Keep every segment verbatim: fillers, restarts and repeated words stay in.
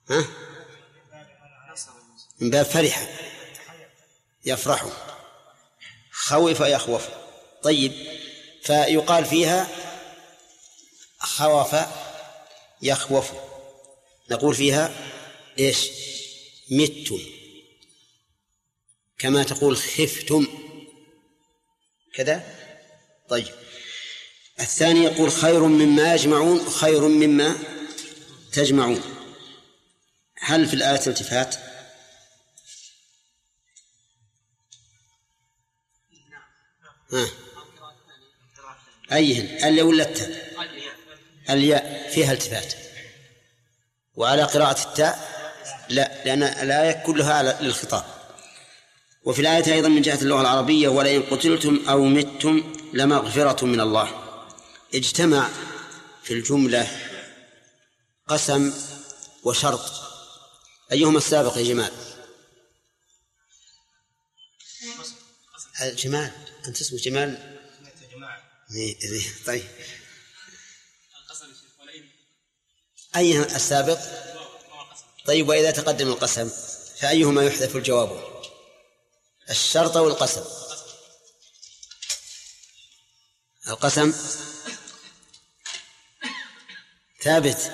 ها؟ من باب فرح يفرح، خوف يخوف. طيب، فيقال فيها خوف يخوف، نقول فيها إيش؟ متم، كما تقول خفتم كذا. طيب، الثاني يقول خير مما يجمعون، خير مما تجمعون. هل في الآية التفات؟ ها. أيهن؟ الياء ولا التاء؟ الياء فيها التفات، وعلى قراءة التاء لا، لأن الآية كلها للخطاب. وفي الآية أيضا من جهة اللغة العربية ولئن قتلتم أو متم لمغفرة من الله، اجتمع في الجملة قسم وشرط، أيهما السابق يا جمال؟ جمال، أنت اسمه جمال. طيب، أيهما السابق؟ طيب، وإذا تقدم القسم فأيهما يحذف الجواب؟ الشرط والقسم. القسم ثابت،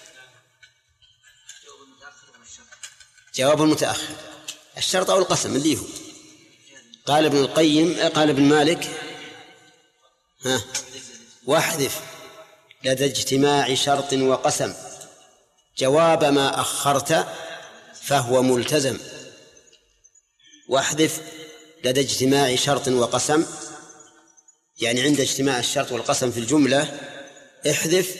جواب المتأخر. الشرط أو القسم اللي هو قال ابن القيم، قال ابن مالك ها واحذف لدى اجتماع شرط وقسم جواب ما أخرت فهو ملتزم. واحذف لدى اجتماع شرط وقسم، يعني عند اجتماع الشرط والقسم في الجملة احذف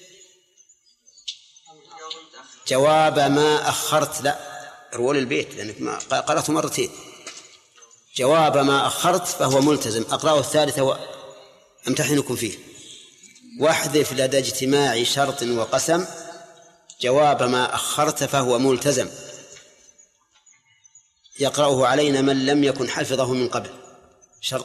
جواب ما أخرت. لا، رول البيت لأنك ما قرأته مرتين. جواب ما أخرت فهو ملتزم. أقرأه الثالثة وأمتحنكم فيه. واحذف لدى اجتماع شرط وقسم جواب ما أخرت فهو ملتزم، يقرأه علينا من لم يكن حفظه من قبل. شرط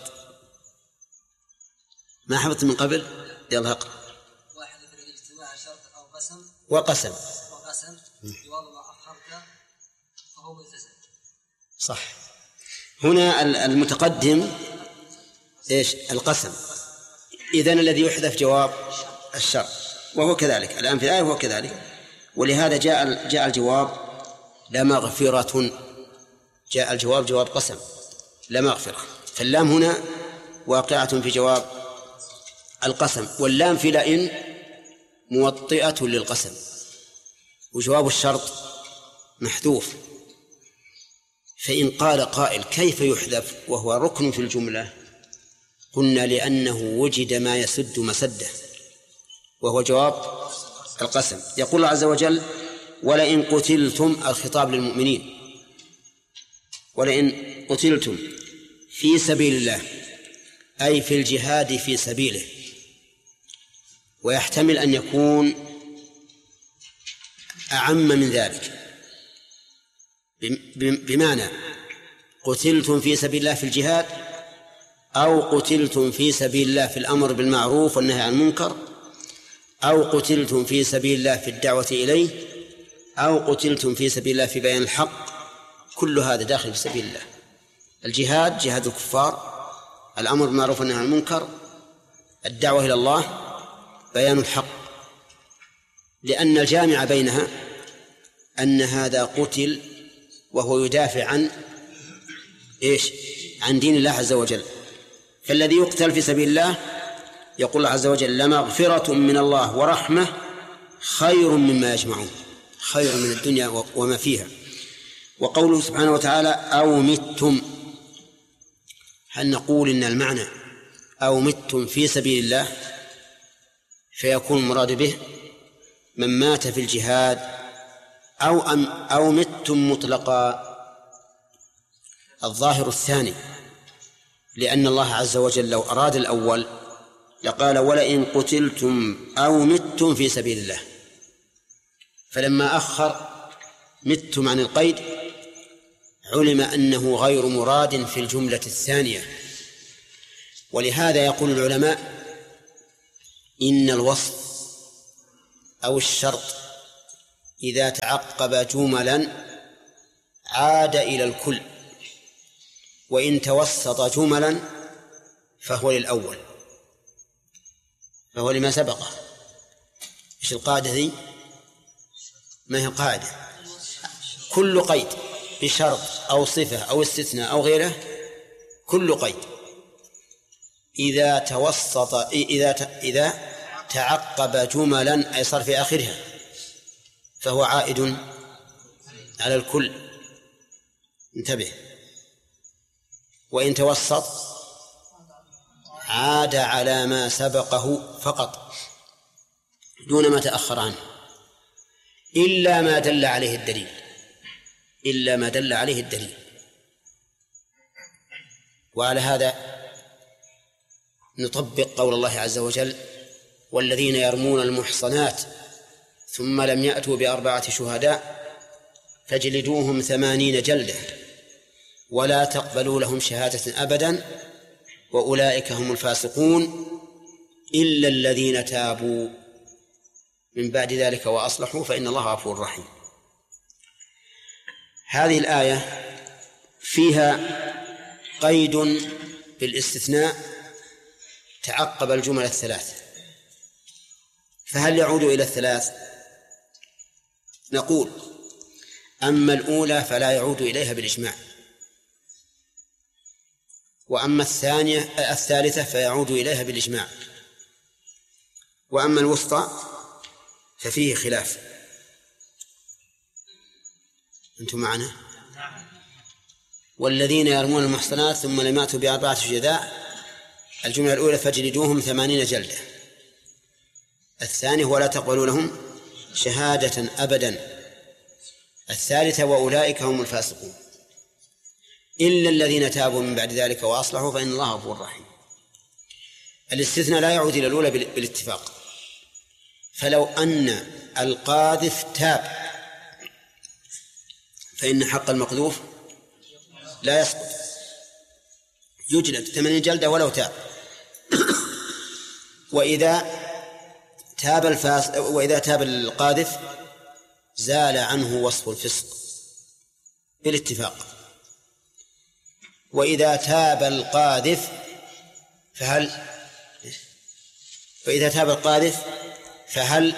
ما حفظت من قبل، يلا اقرأ. واحذف لدى اجتماع شرط أو قسم وقسم وقسم جواب ما أخرت فهو ملتزم. صح. هنا المتقدم إيش؟ القسم. إذن الذي يحذف جواب الشرط، وهو كذلك الآن في الآية هو كذلك. ولهذا جاء جاء الجواب لمغفرة، جاء الجواب جواب قسم لمغفرة، فاللام هنا واقعة في جواب القسم، واللام في لئن موطئة للقسم، وجواب الشرط محذوف. فإن قال قائل كيف يحذف وهو ركن في الجملة؟ قلنا لأنه وجد ما يسد مسده، وهو جواب القسم. يقول الله عز وجل ولئن قتلتم، الخطاب للمؤمنين، ولئن قتلتم في سبيل الله أي في الجهاد في سبيله، ويحتمل أن يكون أعم من ذلك، بمعنى قتلتم في سبيل الله في الجهاد، أو قتلتم في سبيل الله في الأمر بالمعروف والنهي عن المنكر، أو قتلتم في سبيل الله في الدعوة إليه، أو قتلتم في سبيل الله في بيان الحق. كل هذا داخل في سبيل الله. الجهاد جهاد الكفار، الأمر بالمعروف والنهي عن المنكر، الدعوة إلى الله، بيان الحق، لأن الجامع بينها أن هذا قتل وهو يدافع عن إيش؟ عن دين الله عز وجل. فالذي يقتل في سبيل الله يقول الله عز وجل لمغفرة من الله ورحمة خير مما يجمعون، خير من الدنيا وما فيها. وقوله سبحانه وتعالى أو متم، هل نقول إن المعنى أو متم في سبيل الله فيكون المراد به من مات في الجهاد، أو أم أو متم مطلقا؟ الظاهر الثاني، لأن الله عز وجل لو أراد الأول لقال ولئن قتلتم أو متم في سبيل الله، فلما أخر متم عن القيد علم أنه غير مراد في الجملة الثانية. ولهذا يقول العلماء إن الوصف أو الشرط إذا تعقب جملا عاد إلى الكل، وإن توسط جملا فهو للأول، فهو لما سبقه. إيش القاعدة ذي؟ ما هي قاعدة؟ كل قيد بشرط أو صفة أو استثناء أو غيره، كل قيد إذا توسط إذا إذا تعقب جملا أي صار في آخرها فهو عائد على الكل. انتبه. وإن توسط عاد على ما سبقه فقط دون ما تأخر عنه، إلا ما دل عليه الدليل، إلا ما دل عليه الدليل. وعلى هذا نطبق قول الله عز وجل: والذين يرمون المحصنات ثم لم يأتوا بأربعة شهداء فاجلدوهم ثمانين جلدة ولا تقبلوا لهم شهادة أبدا وأولئك هم الفاسقون إلا الذين تابوا من بعد ذلك وأصلحوا فإن الله غفور رحيم. هذه الآية فيها قيد بالاستثناء تعقب الجمل الثلاث، فهل يعود إلى الثلاث؟ نقول: أما الأولى فلا يعود إليها بالإجماع، وأما الثانية الثالثة فيعود إليها بالإجماع، وأما الوسطى ففيه خلاف. أنتم معنا؟ والذين يرمون المحصنات ثم لم يأتوا بأربعة شهداء، الجملة الأولى فاجلدوهم ثمانين جلدة، الثانية ولا تقبلوا لهم شهادة أبدا، الثالثة وأولئك هم الفاسقون إلا الذين تابوا من بعد ذلك وأصلحوا فإن الله غفور رحيم. الاستثناء لا يعود إلى الأولى بالاتفاق، فلو أن القاذف تاب فإن حق المقذوف لا يسقط، يجلد ثمانين جلدة ولو تاب. وإذا تاب الفاس وإذا تاب القاذف زال عنه وصف الفسق بالاتفاق. وإذا تاب القاذف فهل فإذا تاب القاذف فهل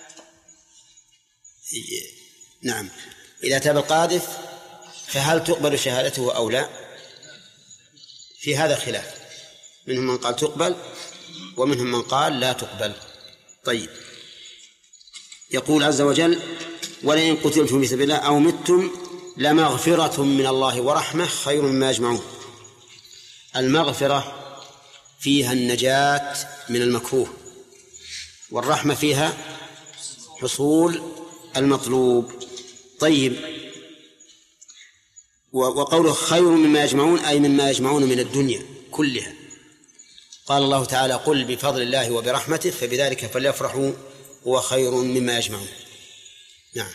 نعم إذا تاب القاذف فهل تقبل شهادته أو لا؟ في هذا خلاف، منهم من قال تقبل ومنهم من قال لا تقبل. طيب، يقول عز وجل: ولئن قتلتم في سبيل الله أو متم لمغفرة من الله ورحمة خير مما يجمعون. المغفرة فيها النجاة من المكروه، والرحمة فيها حصول المطلوب. طيب، وقوله خير مما يجمعون أي مما يجمعون من الدنيا كلها. قال الله تعالى: قل بفضل الله وبرحمته فبذلك فليفرحوا هو خير مما يجمعون. نعم.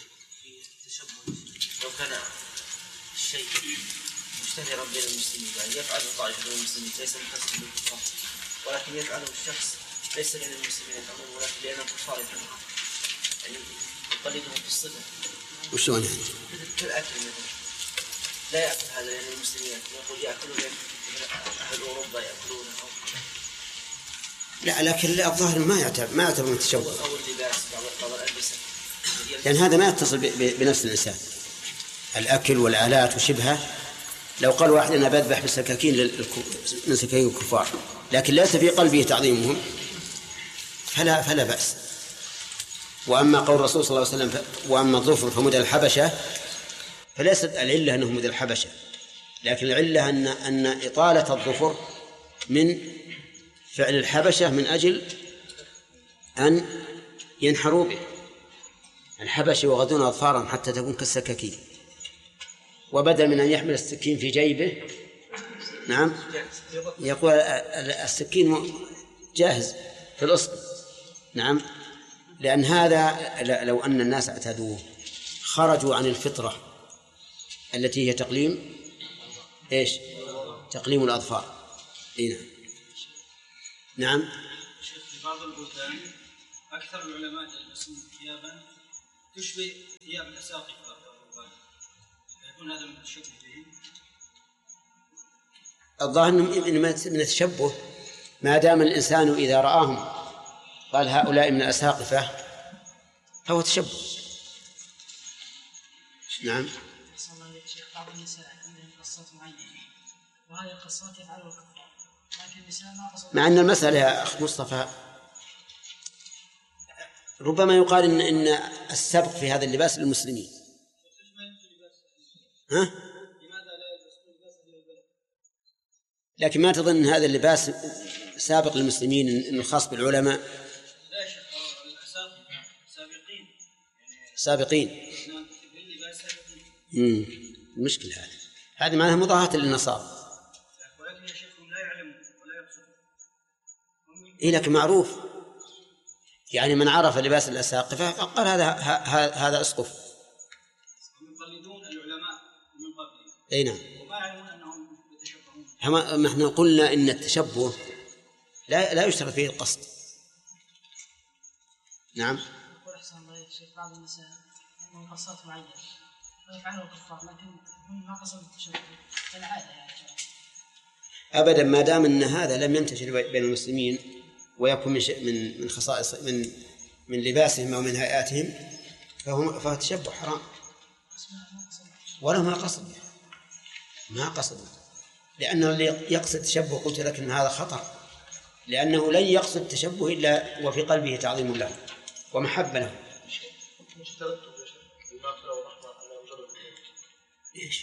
لو كان الشيء مشتهرا بين المسلمين، يعني يفعله طائفة من المسلمين ليس محسن بالكفار، ولكن يفعله الشخص ليس من المسلمين يفعلون، ولكن لأنهم كفار يفعلون، يعني يقلدهم في الصفة. وشلون يعني؟ كالأكل مثلا لا يأكل هذا لأن المسلمين يقول يأكلون أهل أوروبا يأكلون. لا، لكن الظاهر ما يعتبر ما يعتبر متشوه، أو اللباس بعض الألبسة، لأن هذا ما يتصل بنفس الإنسان. الأكل والآلات وشبهه، لو قال واحد أنا بذبح بالسكاكين من سكاكين الكفار لكن ليس في قلبه تعظيمهم فلا فلا بأس. وأما قول الرسول صلى الله عليه وسلم: وأما الظفر فمدى الحبشة، فليست العلة أنه مدى الحبشة، لكن العلة أن أن إطالة الظفر من فعل الحبشة من أجل أن ينحروا به. الحبشة يغضون أظفارهم حتى تكون كالسكاكين، وبدل من أن يحمل السكين في جيبه نعم يقول السكين جاهز في الأصل. نعم، لأن هذا لو أن الناس اعتادوه خرجوا عن الفطرة التي هي تقليم إيش؟ تقليم الأظفار. إيه نعم. في بعض البلدان أكثر العلماء يلبسون ثيابا تشبه ثياب الأساقفة يكون هذا من التشبه به؟ الظاهر من التشبه ما دام الإنسان إذا رآهم قال هؤلاء من الأساقفة فهو تشبه. نعم. بعض النساء عندهم قصات معينة وهذه القصات يفعلها الكفار، لكن النساء ما قصدوا. مع أن المسألة يا أخ مصطفى ربما يقال إن, إن السبق في هذا اللباس للمسلمين. ها؟ لكن ما تظن هذا اللباس سابق للمسلمين إنه خاص بالعلماء؟ لا شك سابقين سابقين. امم المشكلة هذه هذه معناها مضاهاة للنصارى. ولكن يا شيخ لا يعلم ولا يقصد. إيه لكن معروف يعني من عرف لباس الأساقفة فقال هذا هذا أسقف. يقلدون العلماء من قبل. أي نعم. وما يعلمون أنهم يتشبهون. ما احنا قلنا إن التشبه لا لا يشترط فيه القصد. نعم. يقول أحسن الله يا شيخ بعض النساء عندهم قصات معينة ويفعلوا الكفار لكن هم ما قصدوا التشبه كالعادة يعني. أبدا ما دام أن هذا لم ينتشر بين المسلمين ويكون من من من خصائص من من لباسهم أو من هيئاتهم فهو فهو تشبه حرام ولا ما قصد ما قصد لأنه اللي يقصد تشبه قلت لك أن هذا خطر لأنه لن يقصد تشبه إلا وفي قلبه تعظيم له ومحبة له. إيش؟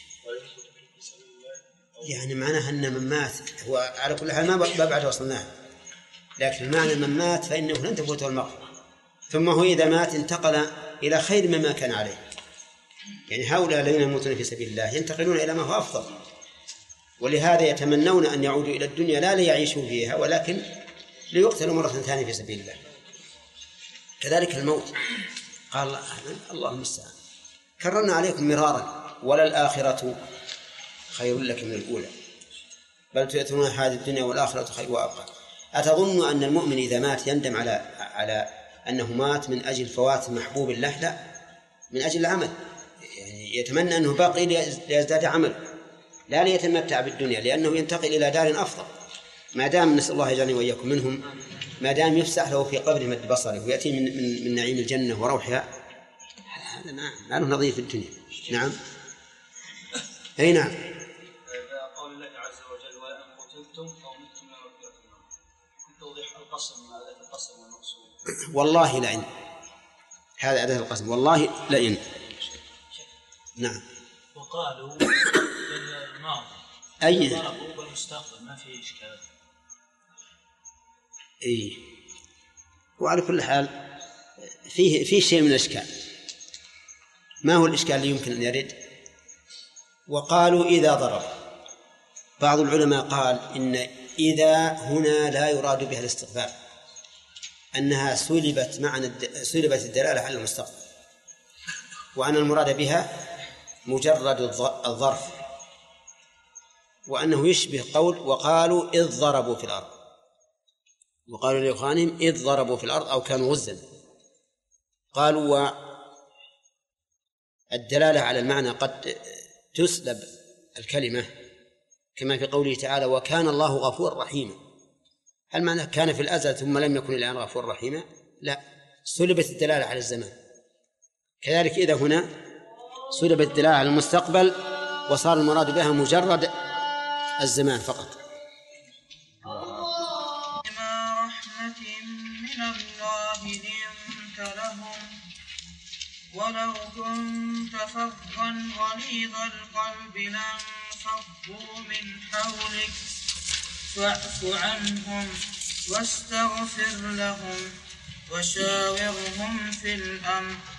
يعني معناها أن من مات هو على كل حال ما بعد وصلناه لكن المعنى من مات فإنه لن تفوته المغفرة ثم هو إذا مات انتقل إلى خير مما كان عليه. يعني هؤلاء الذين يموتون في سبيل الله ينتقلون إلى ما هو أفضل ولهذا يتمنون أن يعودوا إلى الدنيا لا ليعيشوا فيها ولكن ليقتلوا مرة ثانية في سبيل الله. كذلك الموت قال الله المستعان كررنا عليكم مرارا ولا الآخرة خير لك من الأولى بل تؤثرون هذه الدنيا والآخرة خير وأبقى. أتظن أن المؤمن إذا مات يندم على على أنه مات من أجل فوات محبوب الله؟ لا من أجل العمل يعني يتمنى أنه باقي ليزداد عمل لا ليتمتع بالدنيا لأنه ينتقل إلى دار أفضل ما دام نسأل الله يجعلني وإياكم منهم ما دام يفسح له في قبره مد بصره ويأتي من, من, من نعيم الجنة وروحها هذا ما له نظير في الدنيا. نعم. أي نعم. قول الله عز وجل وإن قتلتم أو متم لمغفرة الله توضيح القسم هذا القسم والمقصود. والله لئن هذا أداة القسم والله لئن. نعم. وقالوا بالماضي أي ضربوا بالمستقبل ما في إشكال. إيه وعلى كل حال فيه فيه شيء من الإشكال. ما هو الإشكال اللي يمكن أن يرد؟ وقالوا إذا ضرب. بعض العلماء قال إن إذا هنا لا يراد بها الاستقبال أنها سلبت معنى سلبت الدلالة على المستقبل وأن المراد بها مجرد الظرف وأنه يشبه قول وقالوا إذ ضربوا في الأرض وقالوا لإخوانهم إذ ضربوا في الأرض أو كانوا غزا. قالوا والدلالة على المعنى قد تسلب الكلمة كما في قوله تعالى وكان الله غفور رحيما. هل معنى كان في الأزل ثم لم يكن الآن غفور رحيما؟ لا سلبت الدلالة على الزمان. كذلك إذا هنا سلبت الدلالة على المستقبل وصار المراد بها مجرد الزمان فقط. بما رحمة من الله لنت لهم ولو كنت فظا غليظ القلب لانفضوا من حولك فاعف عنهم واستغفر لهم وشاورهم في الأمر